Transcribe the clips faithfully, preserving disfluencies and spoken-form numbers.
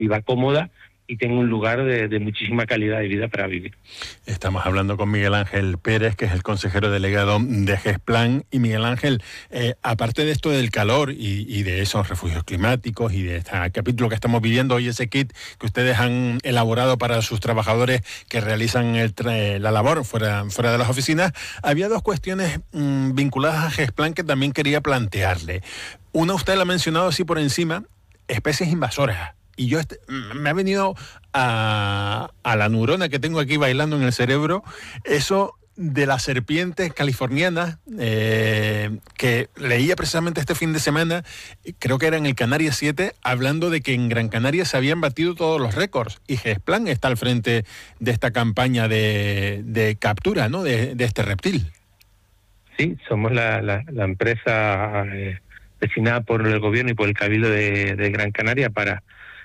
viva cómoda y tenga un lugar de, de muchísima calidad de vida para vivir. Estamos hablando con Miguel Ángel Pérez, que es el consejero delegado de Gesplan. Y Miguel Ángel, eh, aparte de esto del calor y, y de esos refugios climáticos y de este capítulo que estamos viviendo hoy, ese kit que ustedes han elaborado para sus trabajadores que realizan el tra- la labor fuera, fuera de las oficinas, había dos cuestiones mmm, vinculadas a Gesplan que también quería plantearle. Una, usted la ha mencionado así por encima, especies invasoras. Y yo este, me ha venido a, a la neurona que tengo aquí bailando en el cerebro, eso de las serpientes californianas, eh, que leía precisamente este fin de semana, creo que era en el Canarias siete, hablando de que en Gran Canaria se habían batido todos los récords, y Gesplan está al frente de esta campaña de, de captura, ¿no?, de, de este reptil. Sí, somos la, la, la empresa eh, designada por el gobierno y por el Cabildo de, de Gran Canaria para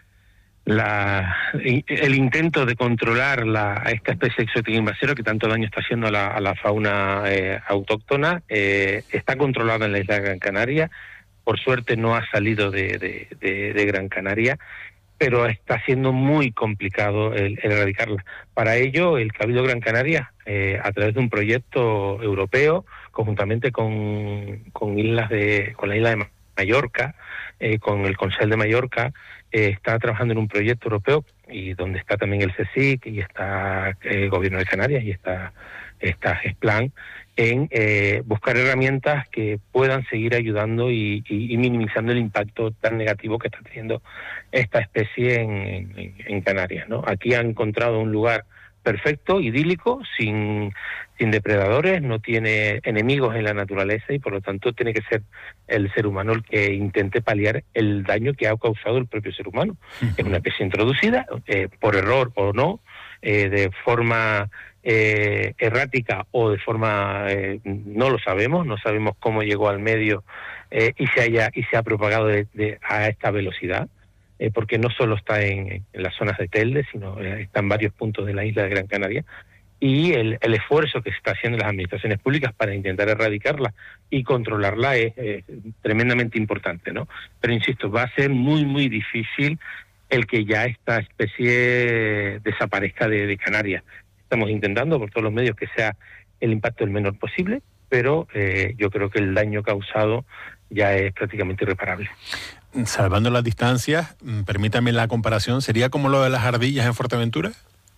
La, el intento de controlar la, esta especie exótica invasora que tanto daño está haciendo a la, a la fauna eh, autóctona. Eh, está controlada en la isla de Gran Canaria. Por suerte no ha salido de, de, de, de Gran Canaria, pero está siendo muy complicado el, el erradicarla. Para ello, el Cabildo de Gran Canaria, eh, a través de un proyecto europeo, conjuntamente con, con, islas de, con la isla de Mallorca, eh, con el Consell de Mallorca, eh, está trabajando en un proyecto europeo, y donde está también el CSIC, y está eh, el Gobierno de Canarias, y está, está Gesplan, en eh, buscar herramientas que puedan seguir ayudando y, y, y minimizando el impacto tan negativo que está teniendo esta especie en, en, en Canarias, ¿no? Aquí han encontrado un lugar perfecto, idílico, sin, sin depredadores, no tiene enemigos en la naturaleza, y por lo tanto tiene que ser el ser humano el que intente paliar el daño que ha causado el propio ser humano. Uh-huh. Es una especie introducida, eh, por error o no, eh, de forma eh, errática o de forma, eh, no lo sabemos, no sabemos cómo llegó al medio eh, y se haya y se ha propagado de, de, a esta velocidad. Eh, porque no solo está en, en las zonas de Telde, sino eh, está en varios puntos de la isla de Gran Canaria, y el, el esfuerzo que se está haciendo en las administraciones públicas para intentar erradicarla y controlarla es eh, tremendamente importante, ¿no? Pero insisto, va a ser muy, muy difícil el que ya esta especie desaparezca de, de Canarias. Estamos intentando por todos los medios que sea el impacto el menor posible, pero eh, yo creo que el daño causado ya es prácticamente irreparable. Salvando las distancias, permítame la comparación, ¿sería como lo de las ardillas en Fuerteventura?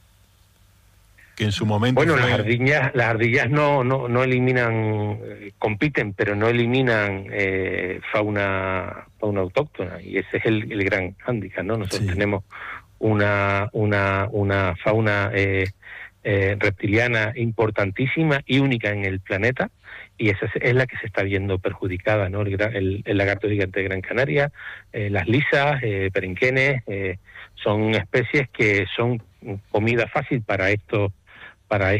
Que en su momento Bueno, fue... las ardillas, las ardillas no, no, no eliminan, eh, compiten, pero no eliminan eh, fauna, fauna autóctona, y ese es el, el gran hándicap, ¿no? Nosotros sí. tenemos una, una, una fauna eh, eh, reptiliana importantísima y única en el planeta, y esa es la que se está viendo perjudicada, ¿no? El, el, el lagarto gigante de Gran Canaria, eh, las lisas, eh, perenquenes, eh, son especies que son comida fácil para estos para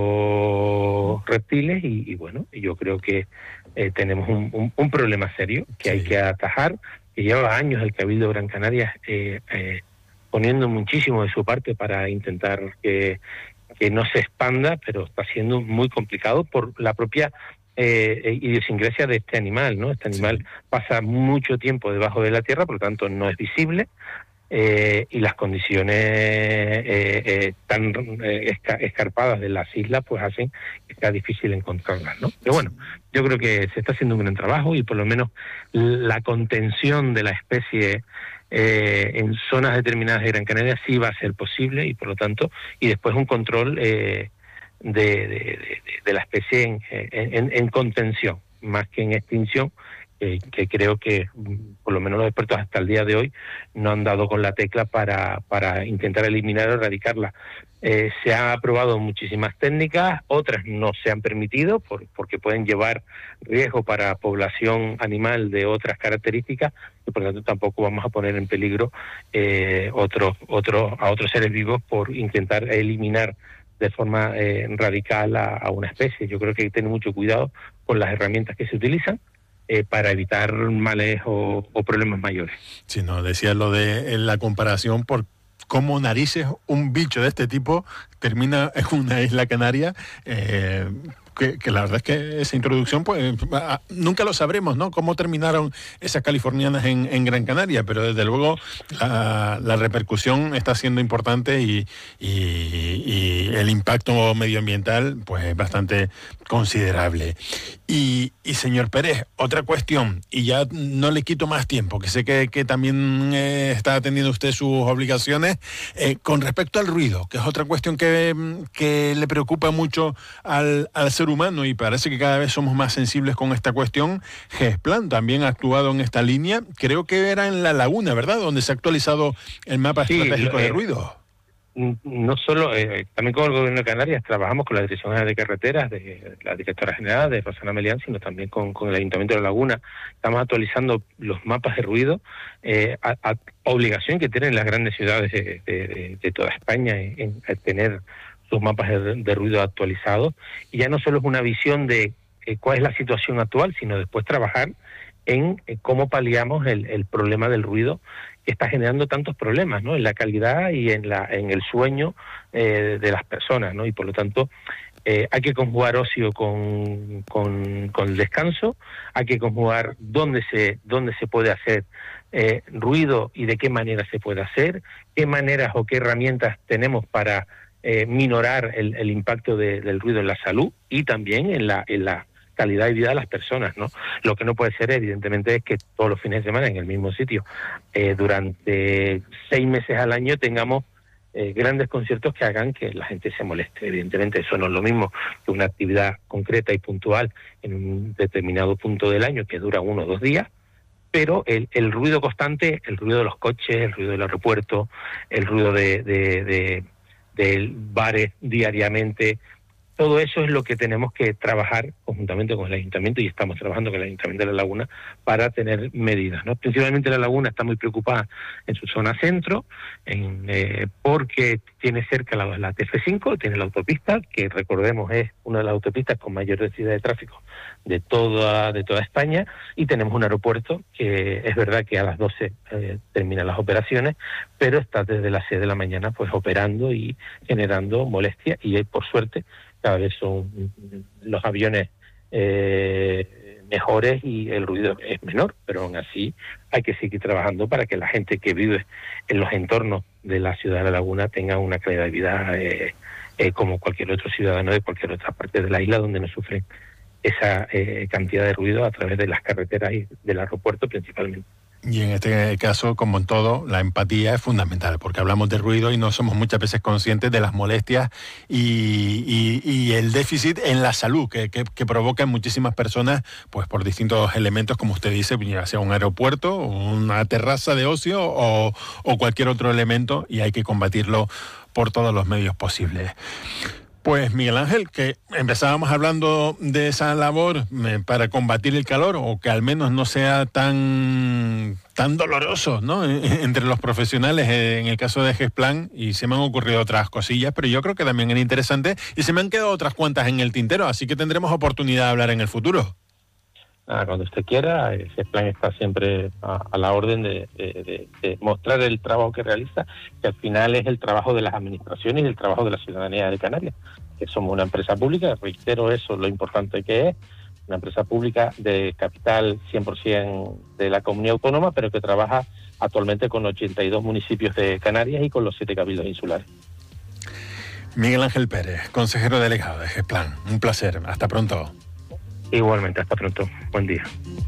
estos reptiles, y, y bueno, yo creo que eh, tenemos un, un, un problema serio que sí. hay que atajar, que lleva años el Cabildo de Gran Canaria eh, eh, poniendo muchísimo de su parte para intentar que, que no se expanda, pero está siendo muy complicado por la propia Eh, idiosincrasia de este animal, ¿no? Este animal sí. pasa mucho tiempo debajo de la tierra, por lo tanto no es visible, eh, y las condiciones eh, eh, tan eh, esca- escarpadas de las islas pues hacen que sea difícil encontrarlas, ¿no? Pero bueno, yo creo que se está haciendo un gran trabajo, y por lo menos la contención de la especie eh, en zonas determinadas de Gran Canaria sí va a ser posible, y por lo tanto, y después un control eh, De, de, de, de la especie en, en, en contención, más que en extinción, eh, que creo que por lo menos los expertos hasta el día de hoy no han dado con la tecla para, para intentar eliminar o erradicarla. Eh, se han aprobado muchísimas técnicas, otras no se han permitido por, porque pueden llevar riesgo para población animal de otras características, y por lo tanto tampoco vamos a poner en peligro eh, otros, otros, a otros seres vivos por intentar eliminar de forma eh, radical a, a una especie. Yo creo que hay que tener mucho cuidado con las herramientas que se utilizan eh, para evitar males o, o problemas mayores. Sí, no, decía lo de en la comparación por cómo narices un bicho de este tipo termina en una isla canaria, eh, que, que la verdad es que esa introducción, pues nunca lo sabremos, ¿no? Cómo terminaron esas californianas en, en Gran Canaria, pero desde luego la, la repercusión está siendo importante y, y, y el impacto medioambiental pues es bastante considerable. Y, y señor Pérez, otra cuestión, y ya no le quito más tiempo, que sé que, que también eh, está atendiendo usted sus obligaciones, eh, con respecto al ruido, que es otra cuestión que, que le preocupa mucho al, al ser humano, y parece que cada vez somos más sensibles con esta cuestión. Gesplan también ha actuado en esta línea, creo que era en La Laguna, ¿verdad?, donde se ha actualizado el mapa sí, estratégico eh, de ruido. No solo, eh, también con el Gobierno de Canarias trabajamos con la Dirección General de Carreteras, de la Directora General, de Rosana Melián, sino también con, con el Ayuntamiento de La Laguna. Estamos actualizando los mapas de ruido, eh, a, a obligación que tienen las grandes ciudades de, de, de toda España en, en tener sus mapas de, de ruido actualizados. Y ya no solo es una visión de eh, cuál es la situación actual, sino después trabajar en eh, cómo paliamos el, el problema del ruido que está generando tantos problemas, ¿no?, en la calidad y en la en el sueño eh, de las personas, ¿no? Y por lo tanto eh, hay que conjugar ocio con, con, con el descanso, hay que conjugar dónde se dónde se puede hacer eh, ruido y de qué manera se puede hacer, qué maneras o qué herramientas tenemos para eh, minorar el, el impacto de, del ruido en la salud y también en la en la calidad de vida de las personas, ¿no? Lo que no puede ser, evidentemente, es que todos los fines de semana en el mismo sitio, eh, durante seis meses al año, tengamos eh, grandes conciertos que hagan que la gente se moleste. Evidentemente, eso no es lo mismo que una actividad concreta y puntual en un determinado punto del año que dura uno o dos días, pero el, el ruido constante, el ruido de los coches, el ruido del aeropuerto, el ruido de, de, de, de bares diariamente, todo eso es lo que tenemos que trabajar conjuntamente con el Ayuntamiento, y estamos trabajando con el Ayuntamiento de La Laguna para tener medidas, ¿no? Principalmente La Laguna está muy preocupada en su zona centro, en, eh, porque tiene cerca la, la T F cinco, tiene la autopista, que recordemos es una de las autopistas con mayor densidad de tráfico de toda de toda España, y tenemos un aeropuerto que es verdad que a las doce eh, terminan las operaciones, pero está desde las seis de la mañana pues operando y generando molestia, y por suerte cada vez son los aviones eh, mejores y el ruido es menor, pero aún así hay que seguir trabajando para que la gente que vive en los entornos de la ciudad de La Laguna tenga una calidad de vida eh, eh, como cualquier otro ciudadano de cualquier otra parte de la isla, donde no sufren esa eh, cantidad de ruido a través de las carreteras y del aeropuerto principalmente. Y en este caso, como en todo, la empatía es fundamental, porque hablamos de ruido y no somos muchas veces conscientes de las molestias y, y, y el déficit en la salud que, que, que provoca en muchísimas personas, pues por distintos elementos, como usted dice, ya sea un aeropuerto, una terraza de ocio o, o cualquier otro elemento, y hay que combatirlo por todos los medios posibles. Pues Miguel Ángel, que empezábamos hablando de esa labor eh, para combatir el calor, o que al menos no sea tan tan doloroso, ¿no?, entre los profesionales eh, en el caso de Gesplan, y se me han ocurrido otras cosillas, pero yo creo que también era interesante, y se me han quedado otras cuantas en el tintero, así que tendremos oportunidad de hablar en el futuro. Ah, cuando usted quiera, ese plan está siempre a, a la orden de, de, de, de mostrar el trabajo que realiza, que al final es el trabajo de las administraciones y el trabajo de la ciudadanía de Canarias, que somos una empresa pública, reitero eso, lo importante que es, una empresa pública de capital cien por ciento de la comunidad autónoma, pero que trabaja actualmente con ochenta y dos municipios de Canarias y con los siete cabildos insulares. Miguel Ángel Pérez, consejero delegado de Gesplan, un placer, hasta pronto. Igualmente, hasta pronto. Buen día.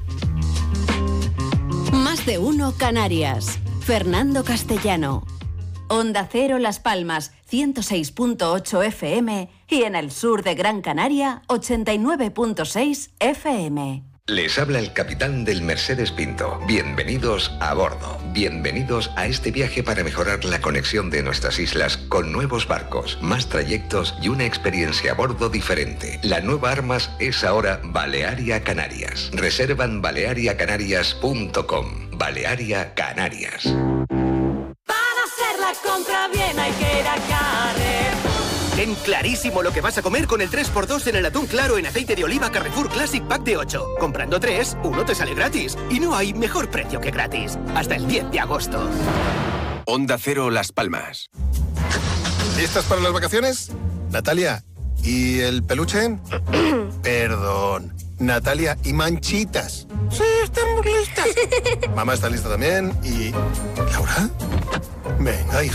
Más de uno Canarias. Fernando Castellano. Onda Cero Las Palmas, ciento seis punto ocho F M, y en el sur de Gran Canaria, ochenta y nueve punto seis F M. Les habla el capitán del Mercedes Pinto. Bienvenidos a bordo. Bienvenidos a este viaje para mejorar la conexión de nuestras islas con nuevos barcos, más trayectos y una experiencia a bordo diferente. La nueva Armas es ahora Balearia Canarias. Reserva en balearia canarias punto com. Balearia Canarias. Para hacer la compra bien hay que ir a Carrefour. Ten clarísimo lo que vas a comer con el tres por dos en el atún claro en aceite de oliva Carrefour Classic Pack de ocho. Comprando tres, uno te sale gratis. Y no hay mejor precio que gratis. Hasta el diez de agosto. Onda Cero Las Palmas. ¿Listas para las vacaciones? Natalia, ¿Y el peluche? Perdón. Natalia, y Manchitas. Sí, estamos listas. Mamá está lista también. ¿Y Laura? Venga, hija.